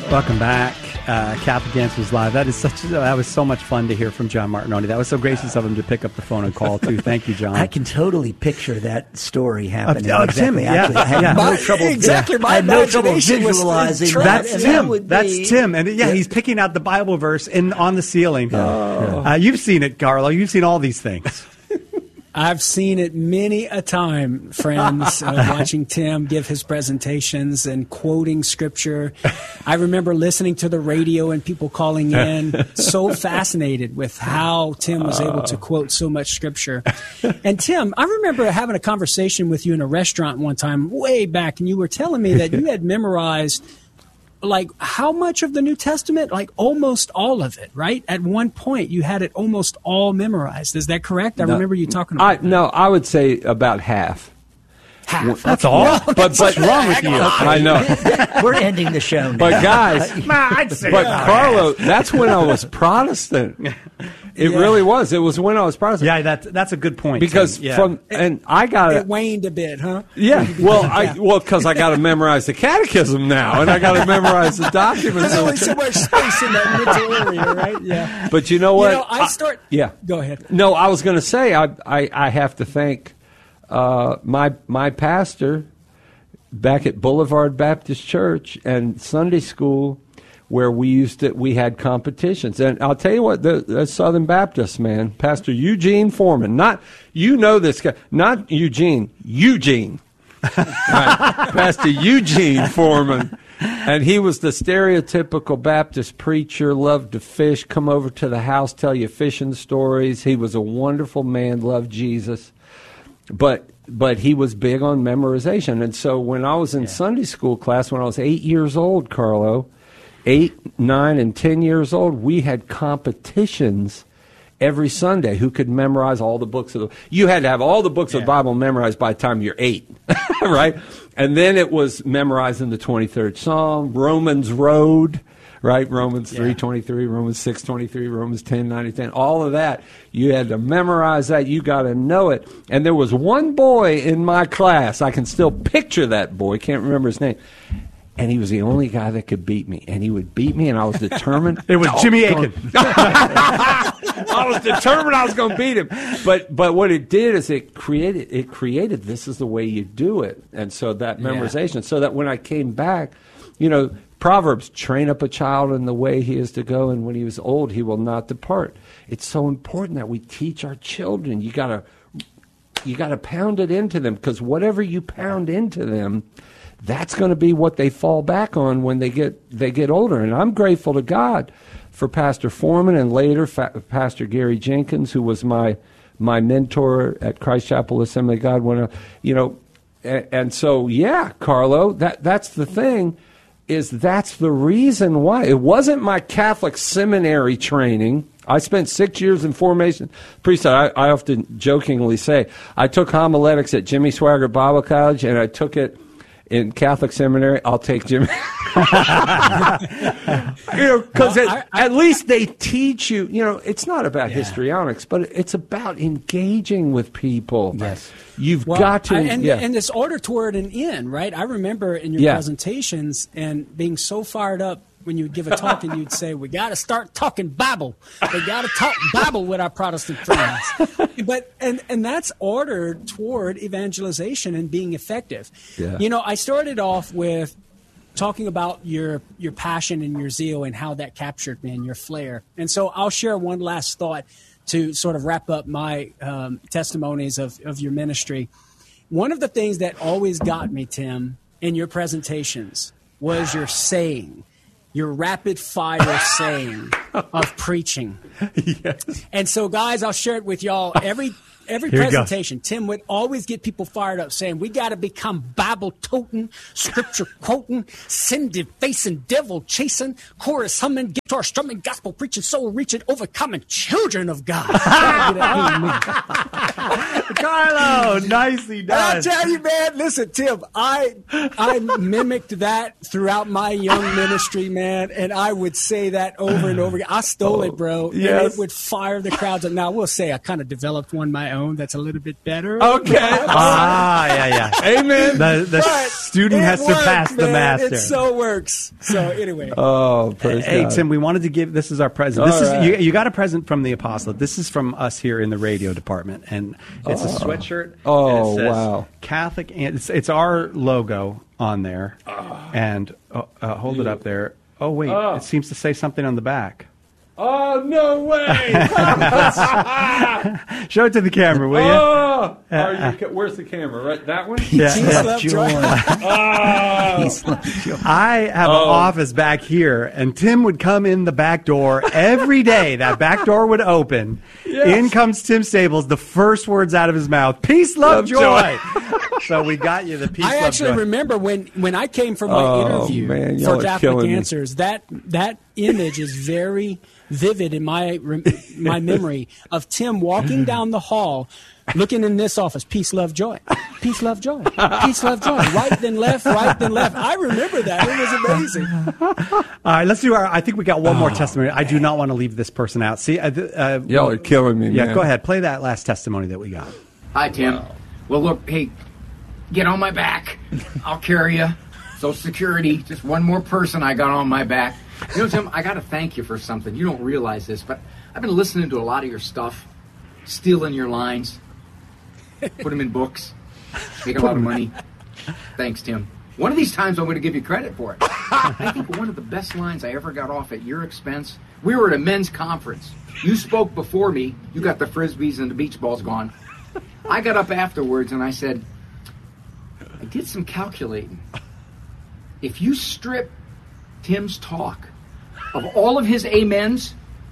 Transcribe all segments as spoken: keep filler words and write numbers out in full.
Welcome back. Uh, Catholic Answers Live. That is such. That was so much fun to hear from John Martinoni. That was so gracious of him to pick up the phone and call too. Thank you, John. I can totally picture that story happening. Uh, oh, exactly. Tim, Actually, yeah, I had yeah. no My, trouble. Exactly, yeah. my I had no trouble imagination was visualizing. trapped. That's that, Tim. That That's be, Tim, and yeah, he's picking out the Bible verse in on the ceiling. Oh. Uh, you've seen it, Carlo. You've seen all these things. I've seen it many a time, friends, uh, watching Tim give his presentations and quoting scripture. I remember listening to the radio and people calling in, so fascinated with how Tim was able to quote so much scripture. And Tim, I remember having a conversation with you in a restaurant one time way back, and you were telling me that you had memorized like how much of the New Testament? Like almost all of it, right? At one point, you had it almost all memorized. Is that correct? I no, remember you talking about I, that. No, I would say about half. Half. That's all. Well, But, that's but wrong with you? I know. We're ending the show now. But guys, I'd say but Carlo, that's when I was Protestant. It Yeah. really was. It was when I was Protestant. Yeah, that's that's a good point. Because Tim. Yeah. from and I got It it. waned a bit, huh? Yeah. Well, I Yeah. well because I got to memorize the catechism now, and I got to memorize the documents. There's only so much space in that mental area, right? Yeah. But you know what? You know, I start. yeah. Go ahead. No, I was going to say I, I I have to thank uh, my my pastor back at Boulevard Baptist Church and Sunday school, where we used to we had competitions. And I'll tell you what, the, the Southern Baptist man, Pastor Eugene Foreman, not you know this guy, not Eugene, Eugene, right. Pastor Eugene Foreman. And he was the stereotypical Baptist preacher, loved to fish, come over to the house, tell you fishing stories. He was a wonderful man, loved Jesus. But but he was big on memorization. And so when I was in yeah. Sunday school class, when I was eight years old, Carlo, eight, nine, and ten years old, we had competitions every Sunday who could memorize all the books of the you had to have all the books yeah. of the Bible memorized by the time you're eight, right? And then it was memorizing the twenty-third Psalm, Romans Road, right? Romans yeah. three twenty-three, Romans six twenty-three, Romans ten ninety, ten, all of that. You had to memorize that. You got to know it. And there was one boy in my class, I can still picture that boy, can't remember his name. And he was the only guy that could beat me. And he would beat me, and I was determined. It was Jimmy Aiken. I was determined I was going to beat him. But but what it did is it created, it created this is the way you do it. And so that memorization, yeah. so that when I came back, you know, Proverbs, train up a child in the way he is to go, and when he is old, he will not depart. It's so important that we teach our children. You got to you got to pound it into them, because whatever you pound into them, that's going to be what they fall back on when they get they get older. And I'm grateful to God for Pastor Foreman and later Fa- Pastor Gary Jenkins, who was my my mentor at Christ Chapel Assembly of God. When I, you know, and, and so yeah, Carlo, that that's the thing, is that's the reason why. It wasn't my Catholic seminary training. I spent six years in formation priesthood. I, I often jokingly say I took homiletics at Jimmy Swaggart Bible College, and I took it in Catholic seminary. I'll take Jimmy. you know, because well, at, at least they teach you, you know, it's not about yeah. histrionics, but it's about engaging with people. Yes. You've well, got to. I, and, yeah. and this order toward an end, right? I remember in your yeah. presentations and being so fired up when you would give a talk and you'd say, we got to start talking Bible. We got to talk Bible with our Protestant friends. But and, and that's ordered toward evangelization and being effective. Yeah. You know, I started off with talking about your your passion and your zeal and how that captured me and your flair. And so I'll share one last thought to sort of wrap up my um, testimonies of, of your ministry. One of the things that always got me, Tim, in your presentations was your saying. Your rapid fire saying of preaching. Yes. And so, guys, I'll share it with y'all. Every every Here presentation, Tim would always get people fired up saying, we got to become Bible-toting, scripture-quoting, sin-defacing, devil-chasing, chorus-humming, guitar-strumming, gospel-preaching, soul-reaching, overcoming children of God. Carlo, nicely done. I tell you, man, listen, Tim, I I mimicked that throughout my young ministry, man, and I would say that over and over again. I stole Oh, it, bro. yes. And it would fire the crowds up. Now, I will say I kind of developed one my own that's a little bit better. Okay. Ah, yeah, yeah. Amen. The, the But student it has worked, surpassed the man. master. It so works. So anyway. Oh, praise Hey, God. Tim, we wanted to give, this is our present. This All is right. you, you got a present from the apostolate. This is from us here in the radio department. And it's a sweatshirt. Oh, and it says wow. Catholic, and it's, it's our logo on there. And uh, uh, hold it up there. Oh, wait. Oh. It seems to say something on the back. Oh, no way. Show it to the camera, will you? Oh, are you, where's the camera? Right, that one? Yeah. Peace, Yeah. love, joy. Oh. Peace, love, joy. I have Oh. an office back here, and Tim would come in the back door every day. That back door would open. Yes. In comes Tim Stables. The first words out of his mouth: "Peace, love, Love, joy." So we got you the peace, I love, actually joy. remember when, when I came for my Oh, interview man, y'all for are Catholic killing me. Answers. That that image is very vivid in my rem- my memory of Tim walking down the hall, looking in this office. Peace, love, joy. Peace, love, joy. Peace, love, joy. Right then left. Right then left. I remember that. It was amazing. All right, let's do our. I think we got one more testimony. I do not want to leave this person out. See, uh, th- uh, Y'all are killing me, Yeah, man. go ahead. Play that last testimony that we got. Hi, Tim. Well, look, hey, get on my back. I'll carry you. Social Security, just one more person I got on my back. You know, Tim, I got to thank you for something. You don't realize this, but I've been listening to a lot of your stuff, stealing your lines, put them in books, make a lot of money. Thanks, Tim. One of these times I'm going to give you credit for it. I think one of the best lines I ever got off at your expense, we were at a men's conference. You spoke before me. You got the Frisbees and the beach balls gone. I got up afterwards and I said, I did some calculating. If you strip Tim's talk of all of his amens,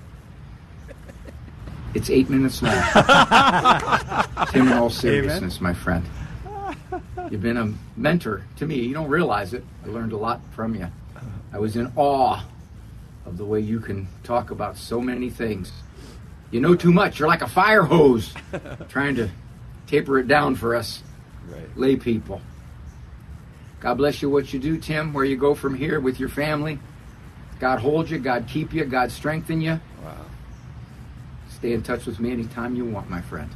it's eight minutes long. Tim, in all seriousness, my friend, you've been a mentor to me. You don't realize it. I learned a lot from you. I was in awe of the way you can talk about so many things. You know too much. You're like a fire hose trying to taper it down for us lay people. God bless you what you do, Tim, where you go from here with your family. God hold you, God keep you, God strengthen you. Wow. Stay in touch with me anytime you want, my friend.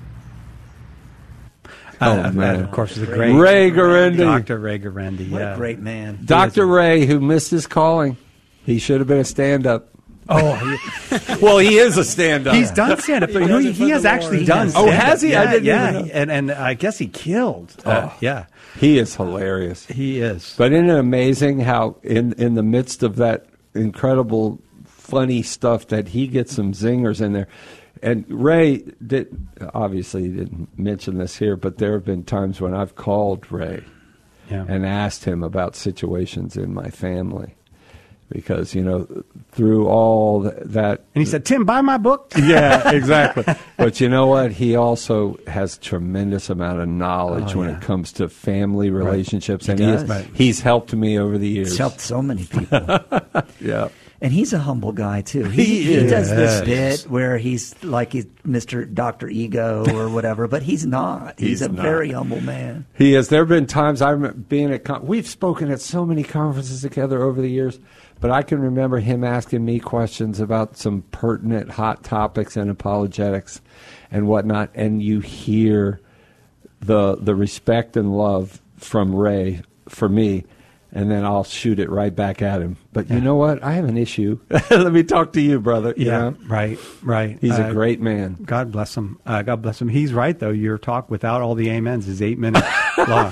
Oh, Uh, man. that, of course, is a great Ray Garendi. Doctor Ray Garendi. What Yeah. a great man. Doctor Ray, who missed his calling. He should have been a stand-up. Oh, Well, he is a stand-up. he's done stand up. He You know, does he, it for he has the actually Lord. done. Oh, stand-up. has he? I Yeah, didn't yeah, even know. and and I guess he killed. Uh, Oh. yeah, He is hilarious. he is. But isn't it amazing how in, in the midst of that incredible funny stuff that he gets some zingers in there. And Ray did obviously he didn't mention this here, but there have been times when I've called Ray Yeah. and asked him about situations in my family. Because, you know, through all th- that And he said, "Tim, buy my book." yeah, exactly. But you know what? He also has tremendous amount of knowledge Oh, when yeah. it comes to family relationships, He and he does. has, Right. he's helped me over the years. He's helped so many people. Yeah, And he's a humble guy too. He, He he does this is. bit where he's like he's Mister Doctor Ego or whatever, but he's not. He's, He's a not. very humble man. he has. There have been times I remember being at con- we've spoken at so many conferences together over the years, but I can remember him asking me questions about some pertinent hot topics and apologetics and whatnot, and you hear the the respect and love from Ray for me, and then I'll shoot it right back at him. But you know what? I have an issue. Let me talk to you, brother. You Yeah, know? right, right. He's Uh, a great man. God bless him. Uh, God bless him. He's right, though. Your talk without all the amens is eight minutes long.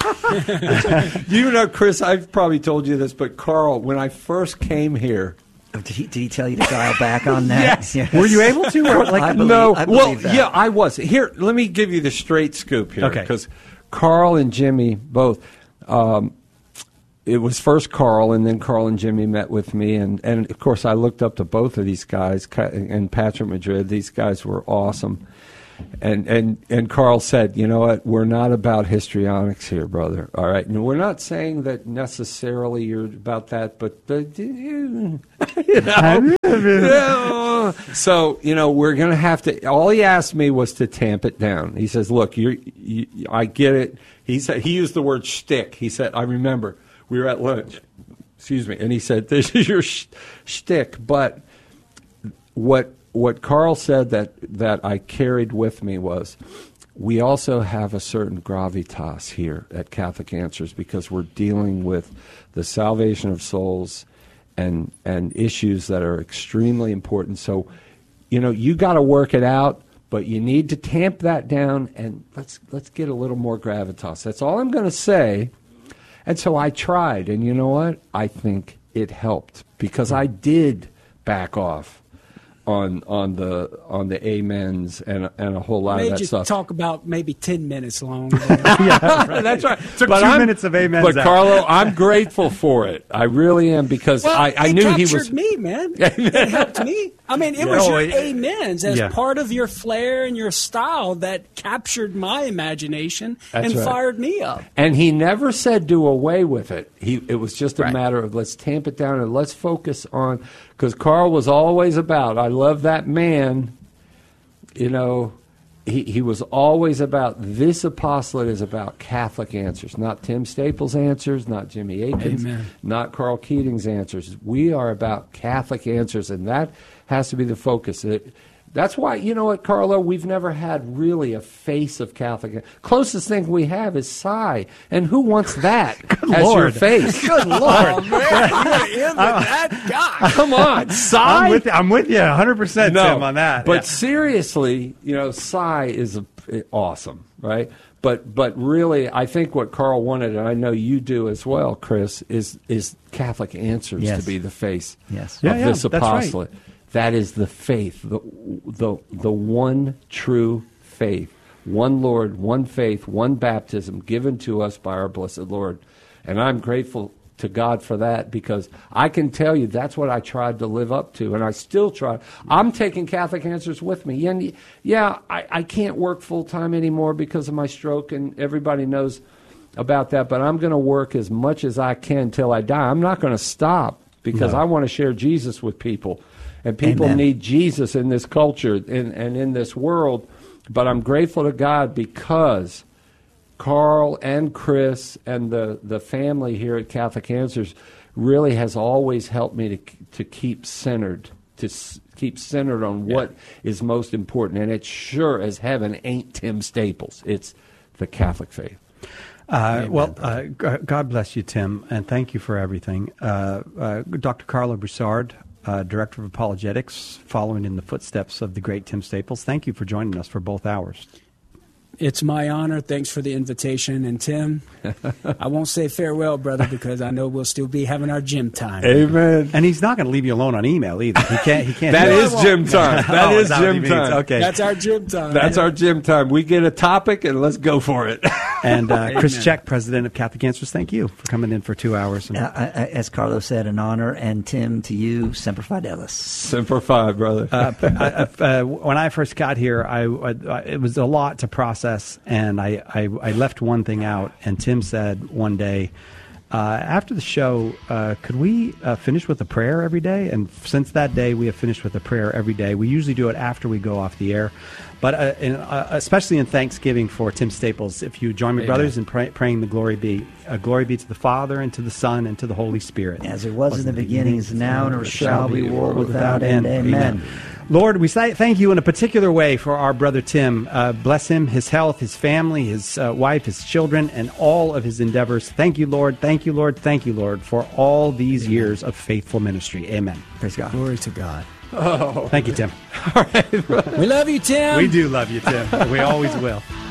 You know, Chris, I've probably told you this, but Carl, when I first came here, Oh, Did he, did he tell you to dial back on that? Yes. Were you able to? Or like, I believe- no, I well, believe that. yeah, I was. Here, let me give you the straight scoop here. Okay. Because Carl and Jimmy both, um, it was first Carl, and then Carl and Jimmy met with me. And, and of course, I looked up to both of these guys, Ca- and Patrick Madrid. These guys were awesome. And, and and Carl said, you know what, we're not about histrionics here, brother. All right. And we're not saying that necessarily you're about that, but, but you know. Yeah. So, you know, we're going to have to, all he asked me was to tamp it down. He says, look, you're, you, I get it. He said, he used the word shtick. He said, I remember we were at lunch, excuse me, and he said, this is your sh- shtick, but what what Carl said that that I carried with me was, we also have a certain gravitas here at Catholic Answers because we're dealing with the salvation of souls and and issues that are extremely important. So, you know, you got to work it out, but you need to tamp that down and let's let's get a little more gravitas. That's all I'm going to say. And so I tried, and you know what? I think it helped because I did back off on on the on the amens and and a whole lot Made of that you stuff. Talk about maybe ten minutes long. yeah, right. That's right. Took But two I'm- minutes of amens But out. Carlo, I'm grateful for it. I really am because Well, I, I it knew he captured was. me, man. It helped me. I mean, it was Oh, your it- amens as yeah. part of your flair and your style that captured my imagination That's and right. fired me up. And he never said do away with it. He it was just a Right. matter of let's tamp it down and let's focus on, because Carl was always about, I love that man, you know, he, he was always about, this apostolate is about Catholic answers, not Tim Staples' answers, not Jimmy Aiken's, Amen. not Carl Keating's answers. We are about Catholic answers, and that has to be the focus. It, That's why, you know what, Carlo, we've never had really a face of Catholic. Closest thing we have is Cy. And who wants that as your Lord. face? Good Lord. Oh, man, you're going to end with that guy. Come on, Cy. I'm with you. I'm with you one hundred percent, Tim, on that. But Yeah. seriously, you know, Cy is a, awesome, right? But but really, I think what Carl wanted, and I know you do as well, Chris, is is Catholic answers Yes. to be the face Yes. of Yeah, yeah, this that's right. apostolate. That is the faith, the, the the one true faith, one Lord, one faith, one baptism given to us by our blessed Lord. And I'm grateful to God for that because I can tell you that's what I tried to live up to, and I still try. I'm taking Catholic Answers with me. And yeah, I, I can't work full-time anymore because of my stroke, and everybody knows about that, but I'm going to work as much as I can till I die. I'm not going to stop because No. I want to share Jesus with people. And people Amen. need Jesus in this culture and, and in this world. But I'm grateful to God because Carl and Chris and the, the family here at Catholic Answers really has always helped me to to keep centered, to s- keep centered on what is most important. And it sure as heaven ain't Tim Staples. It's the Catholic faith. Uh, well, uh, g- God bless you, Tim, and thank you for everything. Uh, uh, Doctor Carlo Broussard, uh, Director of Apologetics, following in the footsteps of the great Tim Staples. Thank you for joining us for both hours. It's my honor. Thanks for the invitation. And Tim, I won't say farewell, brother, because I know we'll still be having our gym time. Amen. And he's not going to leave you alone on email either. He can't. He can't. That do is gym time. That Oh, is that what he gym means? time. Okay. That's our gym time. That's our gym time. We get a topic and let's go for it. And uh, Chris Amen. Check, President of Catholic Answers, thank you for coming in for two hours. And Uh, I- I- as Carlos said, an honor. And Tim, to you, Semper Fidelis. Semper Fi, brother. Uh, I, I, uh, when I first got here, I, I it was a lot to process, and I, I, I left one thing out. And Tim said one day, uh, after the show, uh, could we uh, finish with a prayer every day? And since that day, we have finished with a prayer every day. We usually do it after we go off the air, but uh, in, uh, especially in Thanksgiving for Tim Staples, if you join me, Amen. brothers, in pray, praying the glory be, uh, glory be to the Father and to the Son and to the Holy Spirit, As it was in the beginning, is now, and ever shall be, world without end. Amen. Lord, we say thank you in a particular way for our brother Tim. Uh, bless him, his health, his family, his uh, wife, his children, and all of his endeavors. Thank you, Lord. Thank you, Lord. Thank you, Lord, for all these years of faithful ministry. Amen. Praise God. Glory to God. Thank you, Tim. We love you, Tim. We do love you, Tim. We always will.